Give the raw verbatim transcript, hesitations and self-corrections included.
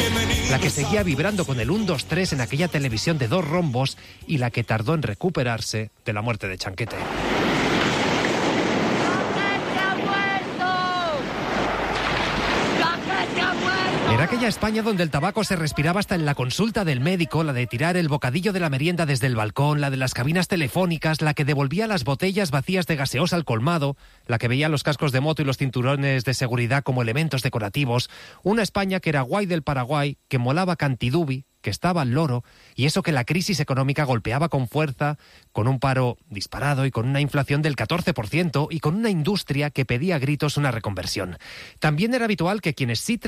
La que seguía vibrando con el uno dos tres en aquella televisión de dos rombos y la que tardó en recuperarse de la muerte de Chanquete. Era aquella España donde el tabaco se respiraba hasta en la consulta del médico, la de tirar el bocadillo de la merienda desde el balcón, la de las cabinas telefónicas, la que devolvía las botellas vacías de gaseosa al colmado, la que veía los cascos de moto y los cinturones de seguridad como elementos decorativos. Una España que era guay del Paraguay, que molaba cantidubi, que estaba al loro, y eso que la crisis económica golpeaba con fuerza, con un paro disparado y con una inflación del catorce por ciento y con una industria que pedía a gritos una reconversión. También era habitual que quienes sí